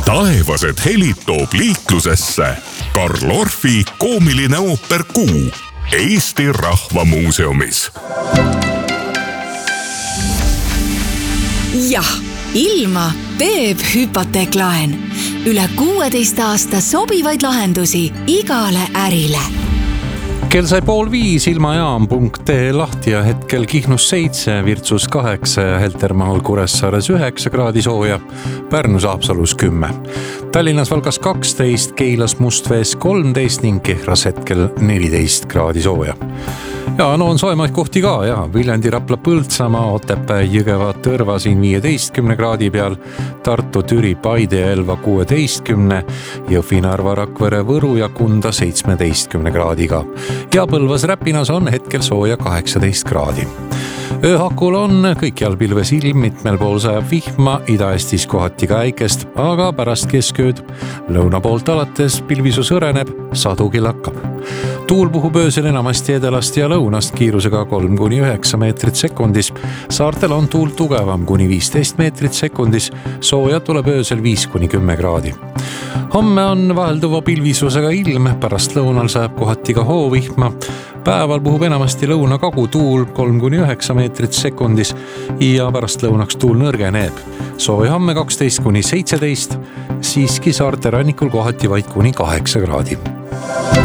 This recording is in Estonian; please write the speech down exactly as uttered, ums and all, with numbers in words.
Taevased helid toob liiklusesse Karl Orfi koomiline ooper Kuu Eesti Rahvamuuseumis. Jah, ilma teeb hüpoteeklaen. Üle kuueteist aasta sobivaid lahendusi igale ärile. Kell sai pool viis, ilmajaam punkt tee lahti ja hetkel Kihnus seitse, Virtsus kaheksa ja Heltermaal Kuressaares üheksa kraadi sooja, Pärnus Haapsalus kümme. Tallinnas Valgas kaksteist, Keilas Mustvees kolmteist ning Kehras hetkel neliteist kraadi sooja. Ja no on soemaid kohti ka, ja Viljandi, Rapla, Põltsamaa, Otepää, Jõgeva, Tõrva siin viieteistkümne kraadi peal, Tartu, Türi, Paide ja Elva kuueteistkümne, Jõhvi, Narva, Rakvere, Võru ja Kunda seitsmeteistkümne kraadiga. Ja Põlvas Räpinas on hetkel sooja kaheksateist kraadi. Ööhakul on kõikjal pilves ilm, mitmel pool sajab vihma, Ida-Eestis kohati ka äikest, aga pärast keskööd lõuna poolt alates pilvisu sõreneb, sadugi lakkab. Tuul puhub öösel enamasti edelast ja lõunast kiirusega kolm kuni üheksa meetrit sekundis. Saartel on tuul tugevam kuni viisteist meetrit sekundis, sooja tuleb öösel viis kuni kümme kraadi. Homme on vahelduva pilvisusega ilm, pärast lõunal sajab kohati ka hoovihma. Päeval puhub enamasti lõuna kagu tuul kolm kuni üheksa meetrit sekundis ja pärast lõunaks tuul nõrgeneb. Sooja homme kaksteist kuni seitseteist, siiski saarte rannikul kohati vaid kuni kaheksa kraadi.